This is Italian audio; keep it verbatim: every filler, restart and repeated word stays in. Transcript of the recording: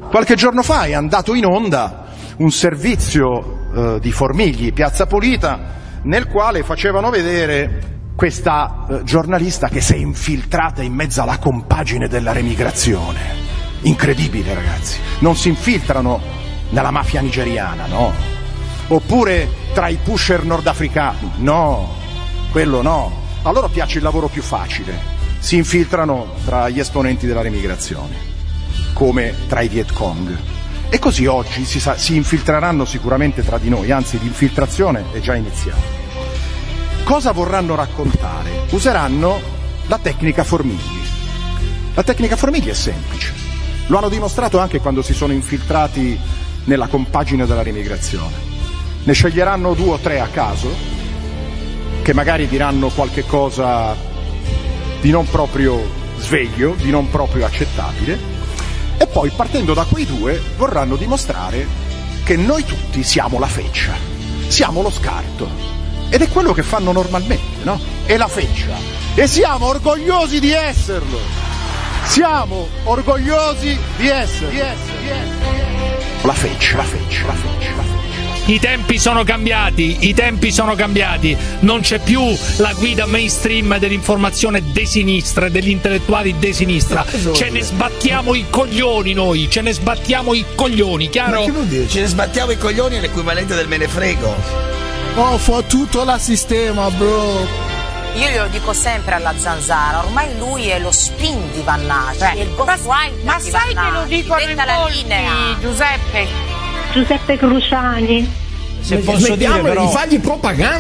Qualche giorno fa è andato in onda un servizio eh, di Formigli, Piazza Pulita, nel quale facevano vedere questa eh, giornalista che si è infiltrata in mezzo alla compagine della remigrazione. Incredibile, ragazzi. Non si infiltrano nella mafia nigeriana, no? Oppure tra i pusher nordafricani, no, quello no. A loro piace il lavoro più facile. Si infiltrano tra gli esponenti della remigrazione, come tra i Viet Cong. E così oggi si, sa, si infiltreranno sicuramente tra di noi, anzi l'infiltrazione è già iniziata. Cosa vorranno raccontare? Useranno la tecnica Formigli. La tecnica Formigli è semplice. Lo hanno dimostrato anche quando si sono infiltrati nella compagine della remigrazione. Ne sceglieranno due o tre a caso, che magari diranno qualche cosa di non proprio sveglio, di non proprio accettabile, e poi partendo da quei due vorranno dimostrare che noi tutti siamo la feccia, siamo lo scarto. Ed è quello che fanno normalmente, no? È la feccia. E siamo orgogliosi di esserlo. Siamo orgogliosi di esserlo. Di essere, di essere. La feccia, la feccia, la feccia, la feccia. I tempi sono cambiati, i tempi sono cambiati. Non c'è più la guida mainstream dell'informazione de sinistra, degli intellettuali de sinistra. Ce ne sbattiamo i coglioni noi, ce ne sbattiamo i coglioni, chiaro? Ma che vuol dire? Ce ne sbattiamo i coglioni è l'equivalente del me ne frego. Oh, fa tutto la sistema, bro. Io glielo dico sempre alla Zanzara, ormai lui è lo spin di Vannaggio, cioè il ghostwriter ma di sai Vannaggio, che lo dicono in molti, Giuseppe? Giuseppe Cruciani. Se posso dire, però, di fargli propaganda.